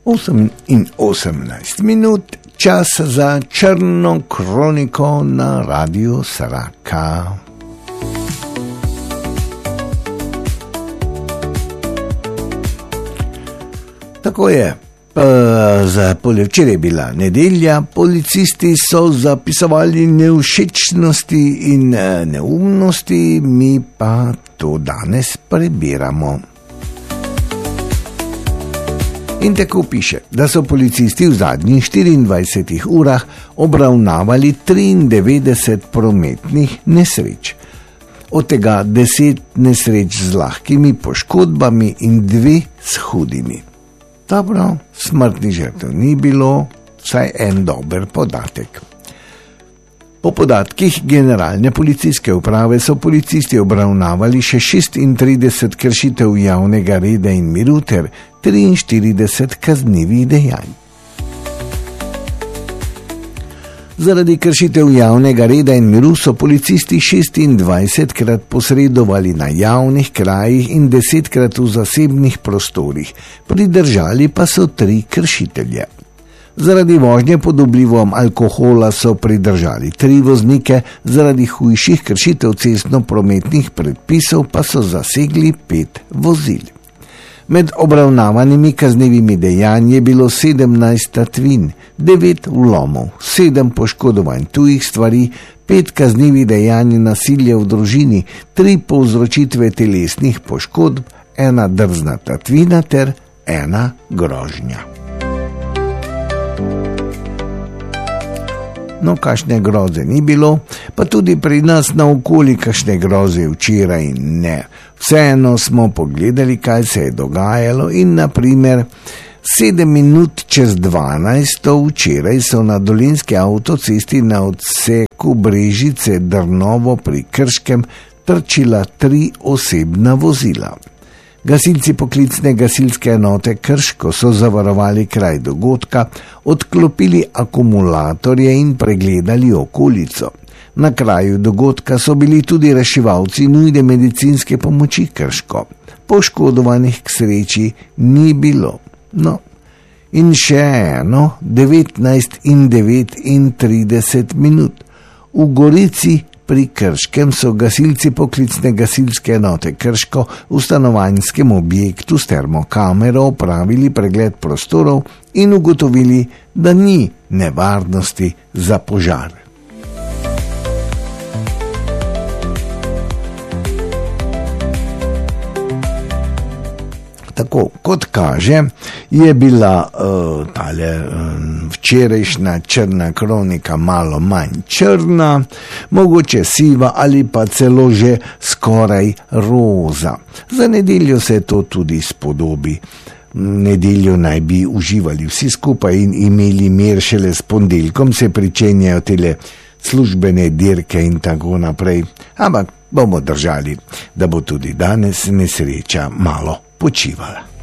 8:18, čas za črno kroniko na Radiu Saraka. Tako je. Za včeraj je bila nedelja, policisti so zapisovali nevšečnosti in neumnosti, mi pa to danes prebiramo. In tako piše, da so policisti v zadnjih 24 urah obravnavali 93 prometnih nesreč. Od tega 10 nesreč z lahkimi poškodbami in 2 s hudimi. Dobro, smrtnih žrtev ni bilo, vsaj en dober podatek. Po podatkih Generalne policijske uprave so policisti obravnavali še 36 kršitev javnega reda in miru ter 43 kaznivih dejanj. Zaradi kršitev javnega reda in miru so policisti 26krat posredovali na javnih krajih in 10krat v zasebnih prostorih, pridržali pa so 3 kršitelje. Zaradi vožnje pod vplivom alkohola so pridržali 3 voznike, zaradi hujših kršitev cestno-prometnih predpisov pa so zasegli 5 vozil. Med obravnavanimi kaznivimi dejanji je bilo 17 tatvin, 9 vlomov, 7 poškodovanj tujih stvari, 5 kaznivih dejanj nasilja v družini, 3 povzročitve telesnih poškodb, 1 drzna tatvina ter 1 grožnja. No, kakšne groze ni bilo, pa tudi pri nas naokoli kakšne groze včeraj ne. Vseeno smo pogledali, kaj se je dogajalo in naprimer 7 minut čez 12 včeraj so na dolenjski avtocesti na odseku Brežice-Drnovo pri Krškem trčila 3 osebna vozila. Gasilci poklicne gasilske enote Krško so zavarovali kraj dogodka, odklopili akumulatorje in pregledali okolico. Na kraju dogodka so bili tudi reševalci nujne medicinske pomoči Krško. Poškodovanih k sreči ni bilo. No, in še eno, 19:39 minut. V Gorici pri Krškem so gasilci poklicne gasilske enote Krško v stanovanjskem objektu s termokamero opravili pregled prostorov in ugotovili, da ni nevarnosti za požar. Tako, kot kaže, je bila včerajšnja črna kronika malo manj črna, mogoče siva ali pa celo že skoraj roza. Za nedeljo se to tudi spodobi. Nedeljo naj bi uživali vsi skupaj in imeli mir, šele s ponedeljkom se pričenjajo tele službene dirke in tako naprej. Ampak bomo držali, da bo tudi danes nesreča malo počivala.